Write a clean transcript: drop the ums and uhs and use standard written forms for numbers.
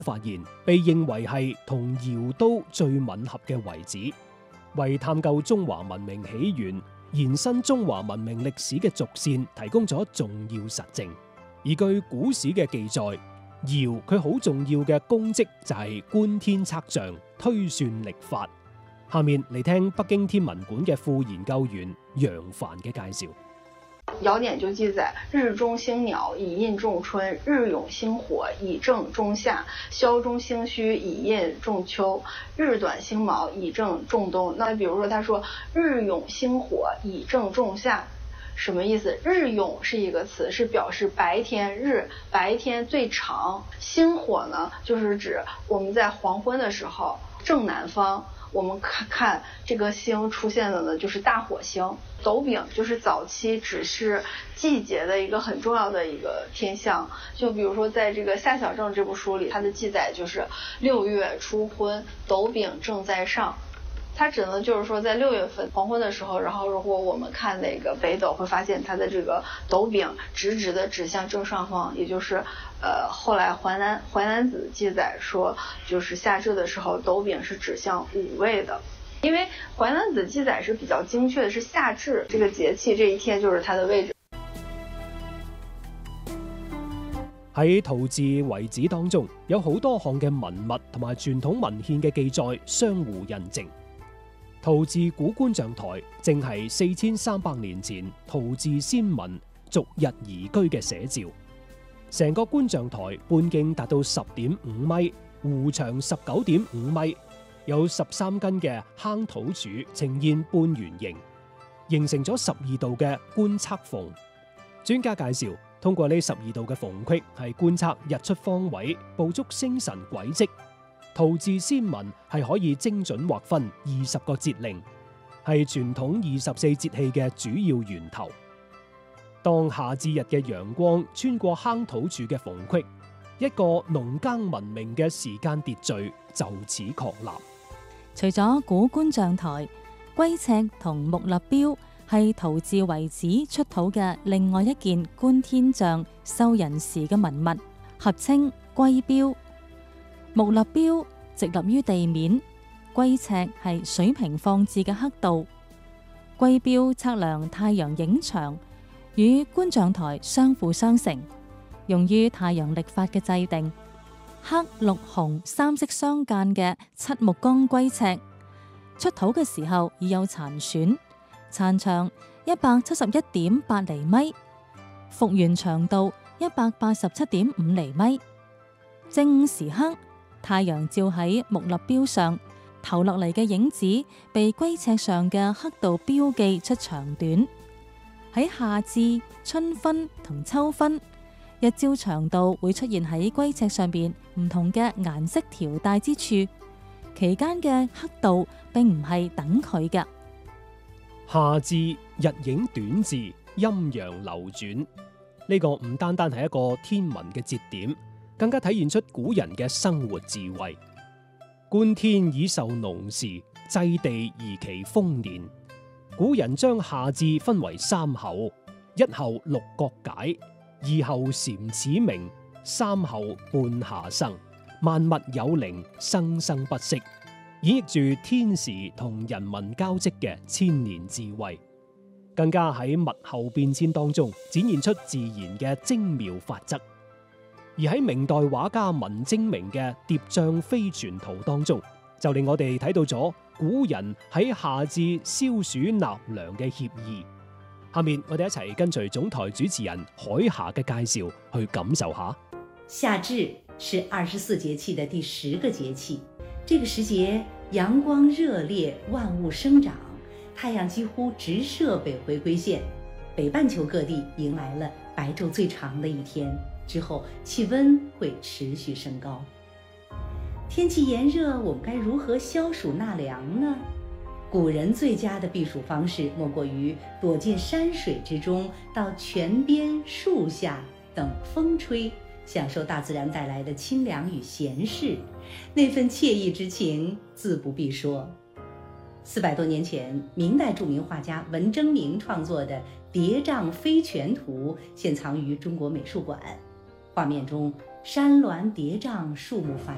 發現被認為係同窯都最吻合嘅遺址，為探究中華文明起源、延伸中華文明歷史嘅軸線提供咗重要實證。而據古史嘅記載，窯佢好重要嘅功績就係觀天測象、推算曆法。下面嚟聽北京天文館嘅副研究員楊帆嘅介紹。 爻典就記載：日中星鳥，以印仲春；日永星火，以正仲夏；宵中星戌，以印仲秋；日短星卯，以正仲冬。那比如說，他說日永星火，以正仲夏，什麼意思？日永是一個詞，是表示白天，白天最長。星火呢，就是指我們在黃昏的時候，正南方，我們看這個星出現的呢，就是大火星。斗柄就是早期指示季節的一個很重要的一個天象。就比如說，在這個《夏小正》這部書裏，它的記載就是6月初昏，斗柄正在上。它指的就是說，在6月份黃昏的時候，然後如果我們看那個北斗，會發現它的這個斗柄直直的指向正上方，也就是後來淮南子記載說，就是夏至的時候，斗柄是指向午位的。因為淮南子記載是比較精確的，是夏至這個節氣這一天就是它的位置。 喺陶寺遺址當中，有好多項嘅文物同埋傳統文獻嘅記載相互印證。陶寺古觀象台正係4300年前陶寺先民逐日移居嘅寫照。成個觀象台半徑達到10.5米，弧長19.5米。有13根嘅坑土柱呈現半圓形，形成咗12道嘅觀測縫。專家介紹，通過呢12道嘅縫隙係觀測日出方位、捕捉星辰軌跡。陶寺先民係可以精準劃分20個節令，係傳統24節氣嘅主要源頭。當夏至日嘅陽光穿過坑土柱嘅縫隙，一個農耕文明嘅時間秩序就此確立。 除咗古觀象台，龜尺同木立標係陶寺遺址出土嘅另外一件觀天象、授人時嘅文物，合稱龜標。木立標直立於地面，龜尺係水平放置嘅刻度。龜標測量太陽影長，與觀象台相輔相成，用於太陽曆法嘅制定。黑綠紅3色相間嘅漆木鋼龜尺出土嘅時候已有殘損，殘長171.8厘米，復原長度187.5厘米。正午時刻，太陽照喺木立標上，投落嚟嘅影子被龜尺上嘅刻度標記出長短。喺夏至、春分同秋分，日照長度會出現喺龜尺上邊唔同嘅顏色條帶之處，期間嘅刻度並唔係等距嘅。 夏至日影短至，陰陽流轉，呢個唔單單係一個天文嘅節點，更加體現出古人嘅生活智慧。觀天以授農時，祭地宜其豐年。古人將夏至分為3候：一候六角解，二候蟬始鳴，三候半夏生。萬物有靈，生生不息，演繹住天時同人民交織嘅千年智慧，更加喺物候變遷當中展現出自然嘅精妙法則。而喺明代畫家文徵明嘅《疊嶂飛泉圖》當中，就令我哋睇到咗古人喺夏至消暑納涼嘅愜意。下面我哋一齊跟隨總台主持人海霞嘅介紹去感受下。 夏至是24節氣的第10個節氣，這個時節陽光熱烈，萬物生長，太陽幾乎直射北回歸線，北半球各地迎來了白晝最長的一天，之後氣溫會持續升高。天氣炎熱，我們該如何消暑納涼呢？古人最佳的避暑方式莫過於躲進山水之中，到泉邊樹下等風吹，享受大自然帶來的清涼與閒適，那份愜意之情自不必說。400多年前，明代著名畫家文徵明創作的《疊嶂飛泉圖》現藏於中國美術館。畫面中山巒疊嶂，樹木繁